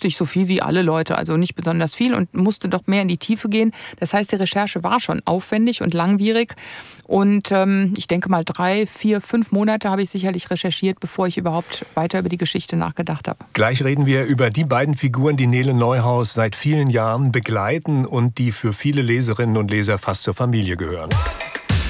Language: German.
wusste ich so viel wie alle Leute, also nicht besonders viel und musste doch mehr in die Tiefe gehen. Das heißt, die Recherche war schon aufwendig und langwierig. Und ich denke mal 3, 4, 5 Monate habe ich sicherlich recherchiert, bevor ich überhaupt weiter über die Geschichte nachgedacht habe. Gleich reden wir über die beiden Figuren, die Nele Neuhaus seit vielen Jahren begleiten und die für viele Leserinnen und Leser fast zur Familie gehören.